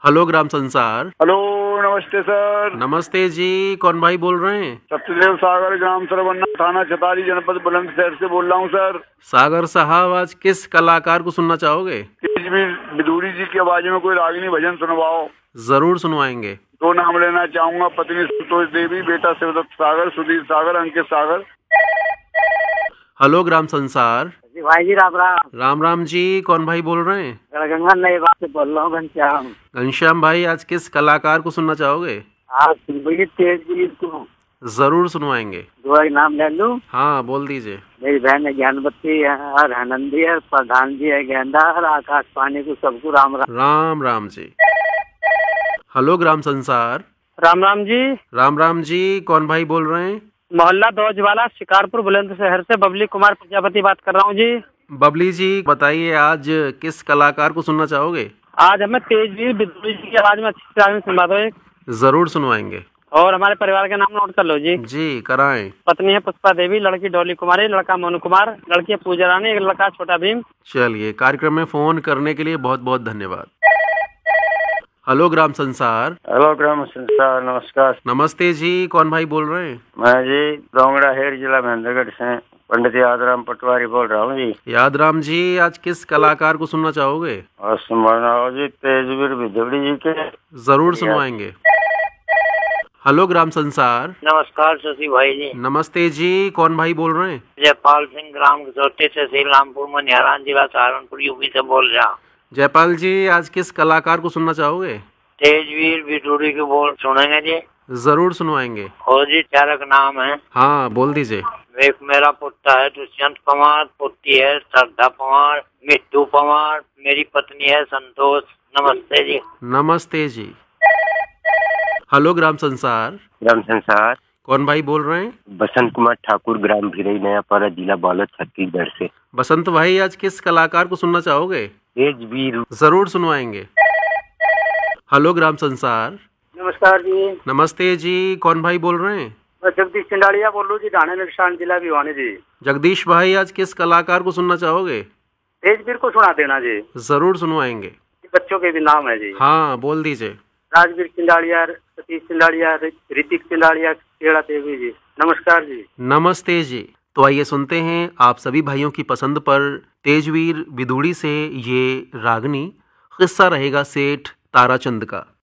Hello ग्राम संसार। Hello, नमस्ते sir. नमस्ते जी, कौन भाई बोल रहे हैं? सत्यदेव सागर, ग्राम सरवन्ना, थाना छतारी, जनपद बुलंदशहर से बोल रहा हूँ सर। सागर साहब, आज किस कलाकार को सुनना चाहोगे? तेजवीर विदुरी जी की आवाज में कोई रागिनी भजन सुनवाओ। जरूर सुनवाएंगे। दो नाम लेना चाहूंगा, पत्नी संतोष देवी, बेटा शिवदत्त सागर, सुधीर सागर, अंकित सागर। हेलो ग्राम संसार। जी भाई जी, राम राम। राम राम जी, कौन भाई बोल रहे हैं? गढ़गंगा नई बात से बोल रहा हूँ, घनश्याम। घनश्याम भाई, आज किस कलाकार को सुनना चाहोगे? आप सुनवाइए तेजवीर को। जरूर सुनवाएंगे। दो एक नाम ले लूं? हाँ, बोल दीजिए। मेरी बहन है ज्ञानवती है, और आनंदी है, प्रधान जी है गेंदा, और आकाश पानी को सबको राम राम। राम राम जी। हेलो ग्राम संसार। राम राम जी। राम राम जी, कौन भाई बोल रहे हैं? मोहल्ला दौजवाला, शिकारपुर, बुलंदशहर से बबली कुमार प्रजापति बात कर रहा हूँ जी। बबली जी, बताइए आज किस कलाकार को सुनना चाहोगे? आज हमें तेजवीर विदुरी जी की आवाज में अच्छी तरह सुनवा दो एक। जरूर सुनवाएंगे। और हमारे परिवार के नाम नोट कर लो जी। जी, कराएं। पत्नी है पुष्पा देवी, लड़की डोली कुमारी, लड़का मोनू कुमार, लड़की है पूजा रानी, एक लड़का छोटा भीम। चलिए, कार्यक्रम में फोन करने के लिए बहुत बहुत धन्यवाद। हेलो ग्राम संसार। हेलो ग्राम संसार, नमस्कार। नमस्ते जी, कौन भाई बोल रहे हैं? मैं जी दोंगड़ा हेर, जिला महेंद्रगढ़ से पंडित यादराम पटवारी बोल रहा हूँ जी। यादराम जी, आज किस कलाकार को सुनना चाहोगे? और सुनवाना हो जी तेजवीर विदुरी जी के। जरूर सुनवाएंगे। हेलो ग्राम संसार। नमस्कार शशि भाई जी। नमस्ते जी, कौन भाई बोल रहे हैं? जयपाल सिंह, ग्राम छोटे से श्री रामपुर मनिहारान, जिला सहारनपुर, यूपी से बोल रहा। जयपाल जी, आज किस कलाकार को सुनना चाहोगे? तेजवीर विदुरी के बोल सुनेंगे जी। जरूर सुनवाएंगे। और जी चारक नाम है। हाँ, बोल दीजिए। एक मेरा पुत्र है दुष्यंत पवार, पुत्री है श्रद्धा पवार, मिट्टू पवार, मेरी पत्नी है संतोष। नमस्ते जी। नमस्ते जी। हेलो ग्राम संसार। ग्राम संसार, कौन भाई बोल रहे हैं? बसंत कुमार ठाकुर, ग्राम भिरई, नयापाड़ा, जिला बालोद, छत्तीसगढ़ से। बसंत भाई, आज किस कलाकार को सुनना चाहोगे? तेजवीर। जरूर सुनवाएंगे। हेलो ग्राम संसार। नमस्कार जी। नमस्ते जी, कौन भाई बोल रहे हैं? मैं जगदीश चिंडालिया बोल रहा हूँ जी, ढाणे निशान, जिला भिवानी जी। जगदीश भाई, आज किस कलाकार को सुनना चाहोगे? तेजवीर को सुना देना जी। जरूर सुनवाएंगे। बच्चों के भी नाम है जी। हाँ, बोल दीजिए। राजवीर चिंडालिया, सतीश चिंडालिया, ऋतिक चिंडालिया, केड़ा देवी जी। नमस्कार जी। नमस्ते जी। तो आइए सुनते हैं आप सभी भाइयों की पसंद पर तेजवीर विदुरी से ये रागनी। किस्सा रहेगा सेठ ताराचंद का।